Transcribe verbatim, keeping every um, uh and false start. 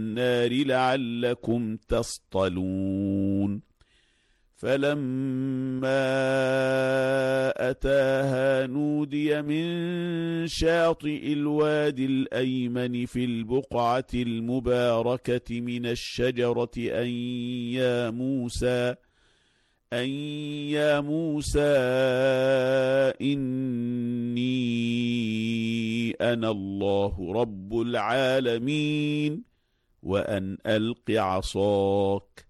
النار لعلكم تصطلون فلما أتاها نودي من شاطئ الوادي الأيمن في البقعة المباركة من الشجرة أن يا موسى أن يا موسى إني أنا الله رب العالمين وأن ألق عصاك